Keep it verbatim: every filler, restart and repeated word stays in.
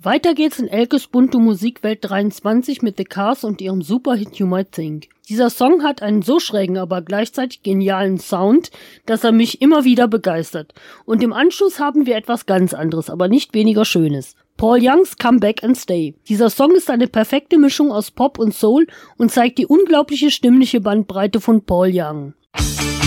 Weiter geht's in Elkes bunte Musikwelt dreiundzwanzig mit The Cars und ihrem Superhit You Might Think. Dieser Song hat einen so schrägen, aber gleichzeitig genialen Sound, dass er mich immer wieder begeistert. Und im Anschluss haben wir etwas ganz anderes, aber nicht weniger Schönes. Paul Youngs Come Back and Stay. Dieser Song ist eine perfekte Mischung aus Pop und Soul und zeigt die unglaubliche stimmliche Bandbreite von Paul Young.